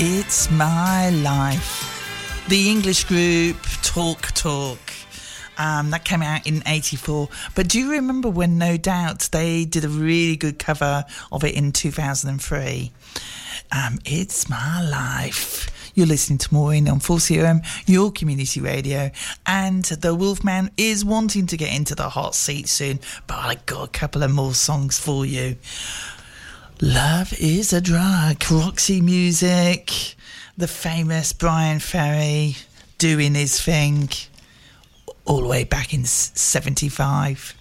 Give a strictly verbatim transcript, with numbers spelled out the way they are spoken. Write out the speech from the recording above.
It's My Life. The English group Talk Talk. Um, that came out in eighty-four. But do you remember when No Doubt they did a really good cover of it in two thousand three? Um, it's My Life. You're listening to Maureen on four C O M, your community radio. And the Wolfman is wanting to get into the hot seat soon. But I got a couple of more songs for you. Love is a Drug, Roxy Music, the famous Brian Ferry doing his thing all the way back in seventy-five.